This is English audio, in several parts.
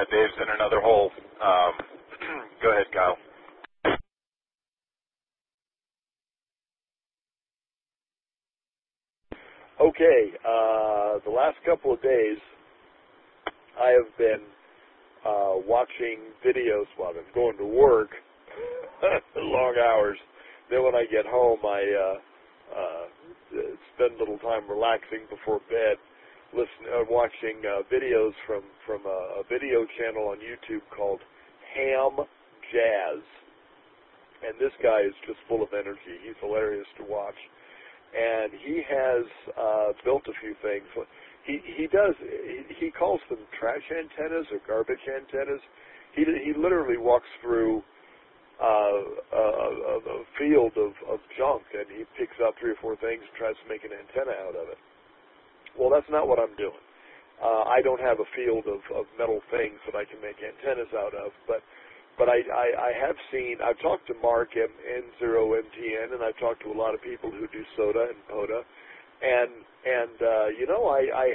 Dave's in another hole. Go ahead, Kyle. Okay, the last couple of days, I have been watching videos while I'm going to work, long hours. Then when I get home, I spend a little time relaxing before bed, watching videos from a video channel on YouTube called Ham Jazz. And this guy is just full of energy. He's hilarious to watch. And he has built a few things. He calls them trash antennas or garbage antennas. He literally walks through a field of junk, and he picks up 3 or 4 things and tries to make an antenna out of it. Well, that's not what I'm doing. I don't have a field of metal things that I can make antennas out of, but I have seen, I've talked to Mark N0MTN, and I've talked to a lot of people who do SOTA and POTA, and you know, I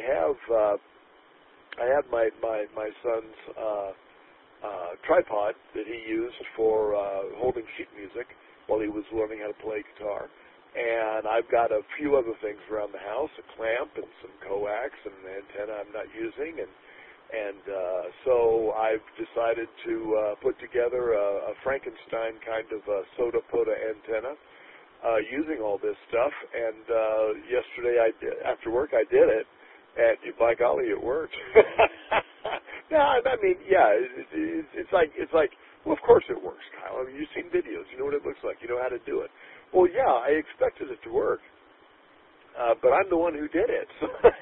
have my son's tripod that he used for holding sheet music while he was learning how to play guitar. And I've got a few other things around the house, a clamp and some coax and an antenna I'm not using. And so I've decided to put together a Frankenstein kind of SOTA POTA antenna using all this stuff. And yesterday, after work, I did it. And by golly, it worked. No, I mean, yeah, it's like, well, of course it works, Kyle. I mean, you've seen videos. You know what it looks like. You know how to do it. Well, yeah, I expected it to work, but I'm the one who did it.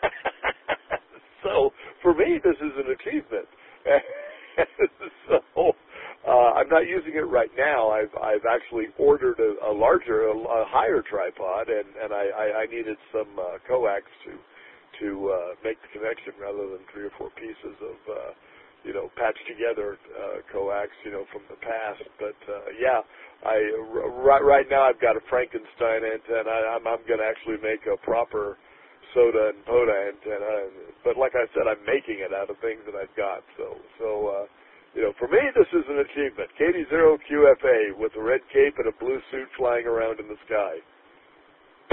So for me, this is an achievement. So I'm not using it right now. I've actually ordered a larger, a higher tripod, and I needed some coax to make the connection rather than 3 or 4 pieces of patched together coax, from the past. But yeah, right now I've got a Frankenstein antenna. I'm going to actually make a proper SOTA and POTA antenna. But like I said, I'm making it out of things that I've got. So for me, this is an achievement. KD0QFA with a red cape and a blue suit flying around in the sky.